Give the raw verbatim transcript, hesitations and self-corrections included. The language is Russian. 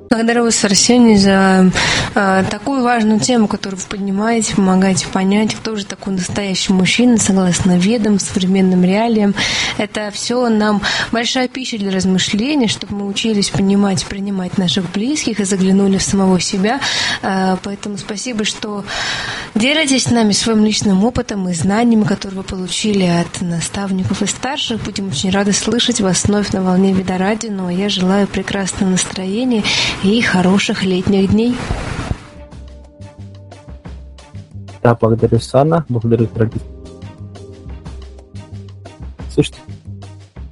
Благодарю вас, Арсений, за э, такую важную тему, которую вы поднимаете, помогаете понять, кто же такой настоящий мужчина, согласно ведам, современным реалиям. Это все нам большая пища для размышлений, чтобы мы учились понимать, принимать наших близких и заглянули в самого себя. Э, поэтому спасибо, что делитесь с нами своим личным опытом и знаниями, которые вы получили от наставников и старших. Будем очень рады слышать вас вновь на волне Ведарадио. Ну а я желаю прекрасного настроения и хороших летних дней. Да, благодарю, Сана, благодарю, дорогие. Слушайте,